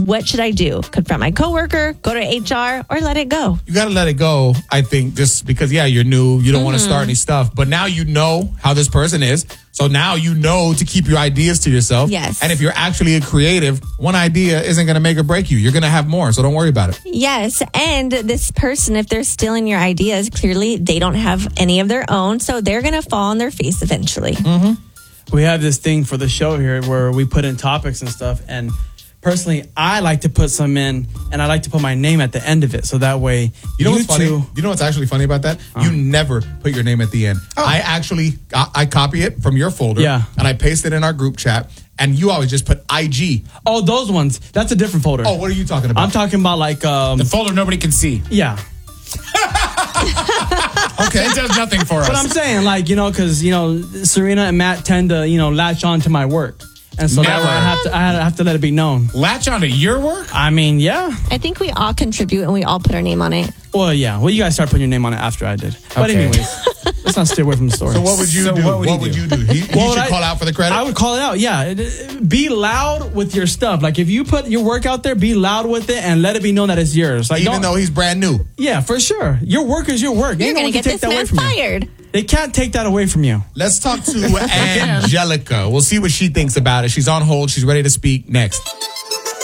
What should I do? Confront my coworker, go to HR, or let it go? You got to let it go, I think, just because, you're new. You don't want to start any stuff. But now you know how this person is. So now you know to keep your ideas to yourself. Yes. And if you're actually a creative, one idea isn't going to make or break you. You're going to have more. So don't worry about it. Yes. And this person, if they're stealing your ideas, clearly they don't have any of their own. So they're going to fall on their face eventually. Mm-hmm. We have this thing for the show here where we put in topics and stuff. And personally, I like to put some in, and I like to put my name at the end of it. So that way, you know what's funny? You know what's actually funny about that? You never put your name at the end. Oh. I copy it from your folder, and I paste it in our group chat. And you always just put IG. Oh, those ones. That's a different folder. Oh, what are you talking about? I'm talking about like the folder nobody can see. Yeah. Okay, it does nothing for us. But I'm saying, like, because Serena and Matt tend to latch on to my work. And so that way I have to let it be known. Latch onto your work? I mean, yeah. I think we all contribute and we all put our name on it. Well, yeah. Well, you guys start putting your name on it after I did. But anyways, let's not steer away from the story. So what would you do? What would you do? He should call out for the credit? I would call it out, yeah. Be loud with your stuff. Like, if you put your work out there, be loud with it and let it be known that it's yours. Like, even though he's brand new. Yeah, for sure. Your work is your work. You're going to get this man fired. They can't take that away from you. Let's talk to Angelica. We'll see what she thinks about it. She's on hold. She's ready to speak next.